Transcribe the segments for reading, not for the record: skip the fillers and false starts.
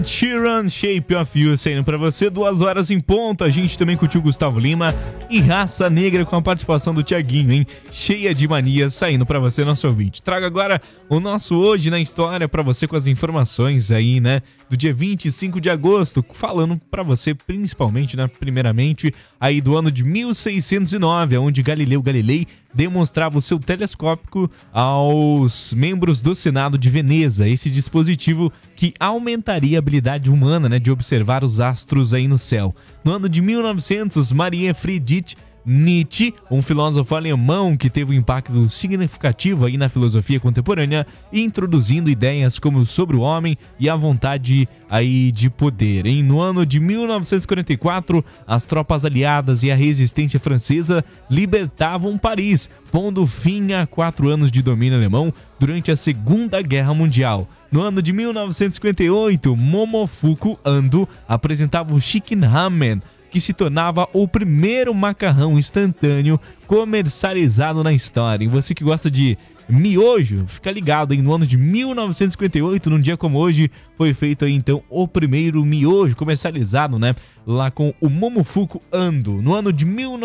Sheeran, Shape of You, saindo pra você, 2 horas em ponto. A gente também curtiu Gustavo Lima e Raça Negra com a participação do Thiaguinho, hein? Cheia de manias, saindo pra você, nosso ouvinte. Trago agora o nosso Hoje na História pra você com as informações aí, né? Do dia 25 de agosto, falando pra você principalmente, né? Primeiramente, aí do ano de 1609, onde Galileu Galilei demonstrava o seu telescópio aos membros do Senado de Veneza. Esse dispositivo que aumentaria a habilidade humana, né, de observar os astros aí no céu. No ano de 1900, Maria Friedrich Nietzsche, um filósofo alemão que teve um impacto significativo aí na filosofia contemporânea, introduzindo ideias como sobre o homem e a vontade aí de poder. No ano de 1944, as tropas aliadas e a resistência francesa libertavam Paris, pondo fim a 4 anos de domínio alemão durante a Segunda Guerra Mundial. No ano de 1958, Momofuku Ando apresentava o Chicken Ramen, que se tornava o primeiro macarrão instantâneo comercializado na história. E você que gosta de miojo, fica ligado, hein? No ano de 1958, num dia como hoje, foi feito aí então o primeiro miojo comercializado, né? Lá com o Momofuku Ando. No ano de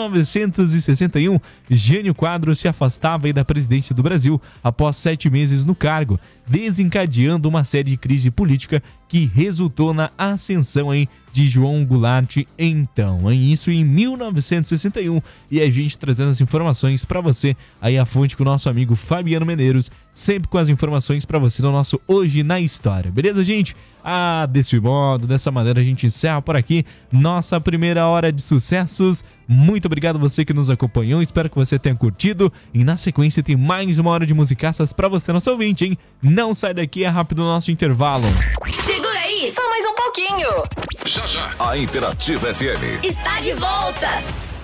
1961, Jânio Quadros se afastava aí da presidência do Brasil após 7 meses no cargo, desencadeando uma série de crise política que resultou na ascensão aí de João Goulart então. Isso em 1961. E a gente trazendo as informações para você, aí a fonte com o nosso amigo Fabiano Meneiros, sempre com as informações para você no nosso Hoje na História. Beleza, gente? Desse modo, dessa maneira, a gente encerra por aqui nossa primeira hora de sucessos. Muito obrigado a você que nos acompanhou, espero que você tenha curtido. E na sequência tem mais uma hora de musicaças pra você, nosso ouvinte, hein? Não sai daqui, é rápido o nosso intervalo. Segura aí, só mais um pouquinho. Já já, a Interativa FM está de volta.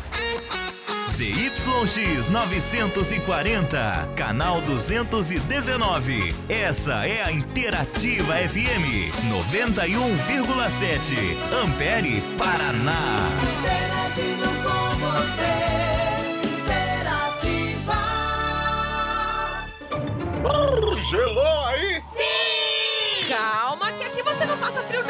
ZYX 940, canal 219. Essa é a Interativa FM 91,7. Ampere, Paraná. Interagindo com você, Interativa. Gelou aí? Sim! Calma, que aqui você não passa frio, não.